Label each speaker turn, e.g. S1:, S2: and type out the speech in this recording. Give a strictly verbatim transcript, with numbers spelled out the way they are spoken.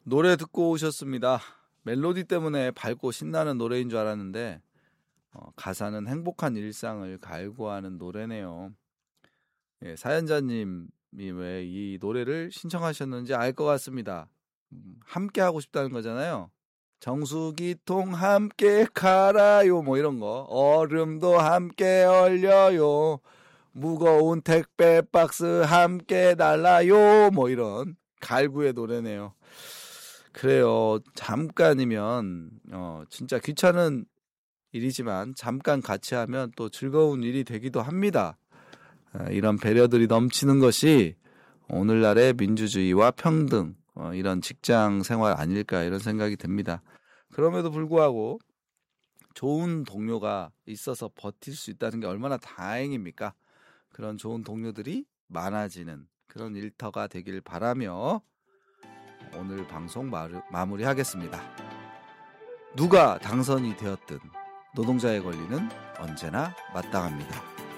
S1: 노래 듣고 오셨습니다. 멜로디 때문에 밝고 신나는 노래인 줄 알았는데 어, 가사는 행복한 일상을 갈구하는 노래네요. 예, 사연자님이 왜 이 노래를 신청하셨는지 알 것 같습니다. 음, 함께 하고 싶다는 거잖아요. 정수기통 함께 갈아요 뭐 이런 거. 얼음도 함께 얼려요. 무거운 택배 박스 함께 날라요 뭐 이런 갈구의 노래네요. 그래요. 잠깐이면 어, 진짜 귀찮은 일이지만 잠깐 같이 하면 또 즐거운 일이 되기도 합니다. 어, 이런 배려들이 넘치는 것이 오늘날의 민주주의와 평등, 어, 이런 직장 생활 아닐까 이런 생각이 듭니다. 그럼에도 불구하고 좋은 동료가 있어서 버틸 수 있다는 게 얼마나 다행입니까? 그런 좋은 동료들이 많아지는 그런 일터가 되길 바라며 오늘 방송 마무리하겠습니다. 누가 당선이 되었든 노동자의 권리는 언제나 마땅합니다.